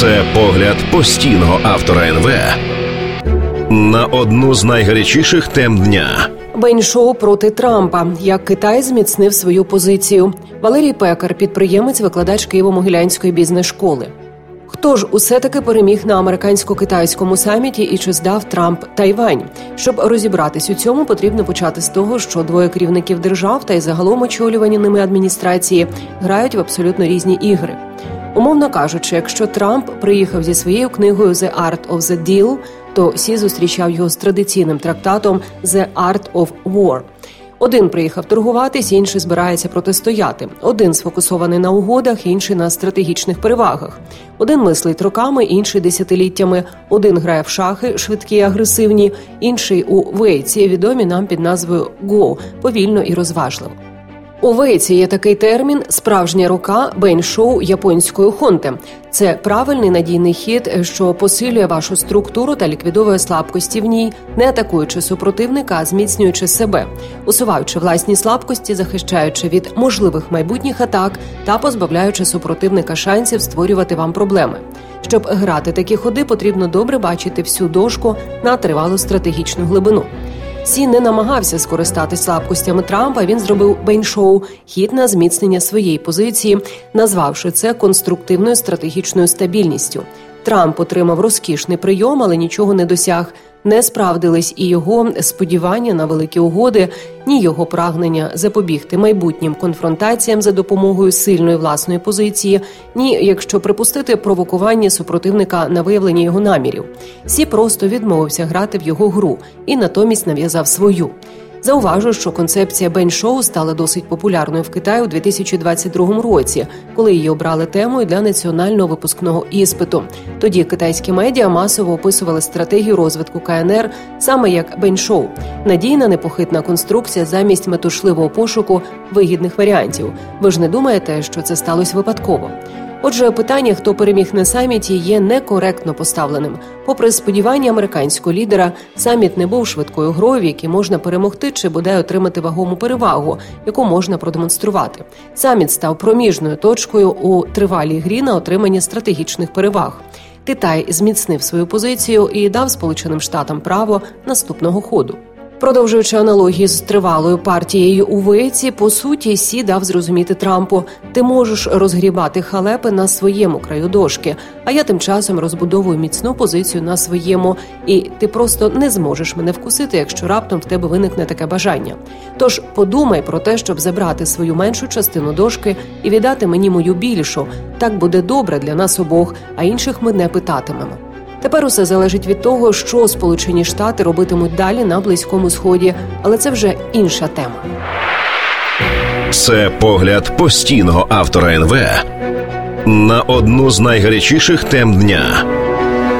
Це погляд постійного автора НВ на одну з найгарячіших тем дня. Бейн-шоу проти Трампа. Як Китай зміцнив свою позицію. Валерій Пекар, підприємець, викладач Києво-Могилянської бізнес-школи. Хто ж усе-таки переміг на американсько-китайському саміті і чи здав Трамп Тайвань? Щоб розібратись у цьому, потрібно почати з того, що двоє керівників держав та й загалом очолювані ними адміністрації грають в абсолютно різні ігри. Умовно кажучи, якщо Трамп приїхав зі своєю книгою «The Art of the Deal», то Сі зустрічав його з традиційним трактатом «The Art of War». Один приїхав торгуватись, інший збирається протистояти. Один сфокусований на угодах, інший на стратегічних перевагах. Один мислить роками, інший десятиліттями. Один грає в шахи, швидкі і агресивні, інший у вейці, відомі нам під назвою «Го», повільно і розважливо. У вейці є такий термін «справжня рука бейн-шоу японської хонте». Це правильний надійний хід, що посилює вашу структуру та ліквідовує слабкості в ній, не атакуючи супротивника, а зміцнюючи себе, усуваючи власні слабкості, захищаючи від можливих майбутніх атак та позбавляючи супротивника шансів створювати вам проблеми. Щоб грати такі ходи, потрібно добре бачити всю дошку на тривалу стратегічну глибину. Сі не намагався скористатись слабкостями Трампа, він зробив бейн-шоу, хід на зміцнення своєї позиції, назвавши це конструктивною стратегічною стабільністю. Трамп отримав розкішний прийом, але нічого не досяг. Не справдились і його сподівання на великі угоди, ні його прагнення запобігти майбутнім конфронтаціям за допомогою сильної власної позиції, ні, якщо припустити, провокування супротивника на виявлення його намірів. Сі просто відмовився грати в його гру і натомість нав'язав свою. Зауважу, що концепція бейн-шоу стала досить популярною в Китаї у 2022 році, коли її обрали темою для національного випускного іспиту. Тоді китайські медіа масово описували стратегію розвитку КНР саме як бейн-шоу – надійна непохитна конструкція замість метушливого пошуку вигідних варіантів. Ви ж не думаєте, що це сталося випадково? Отже, питання, хто переміг на саміті, є некоректно поставленим. Попри сподівання американського лідера, саміт не був швидкою грою, в якій можна перемогти чи бодай отримати вагому перевагу, яку можна продемонструвати. Саміт став проміжною точкою у тривалій грі на отримання стратегічних переваг. Китай зміцнив свою позицію і дав Сполученим Штатам право наступного ходу. Продовжуючи аналогії з тривалою партією у вейці, по суті, Сі дав зрозуміти Трампу: ти можеш розгрібати халепи на своєму краю дошки, а я тим часом розбудовую міцну позицію на своєму, і ти просто не зможеш мене вкусити, якщо раптом в тебе виникне таке бажання. Тож подумай про те, щоб забрати свою меншу частину дошки і віддати мені мою більшу. Так буде добре для нас обох, а інших ми не питатимемо. Тепер усе залежить від того, що Сполучені Штати робитимуть далі на Близькому Сході, але це вже інша тема. Це погляд постійного автора НВ на одну з найгарячіших тем дня.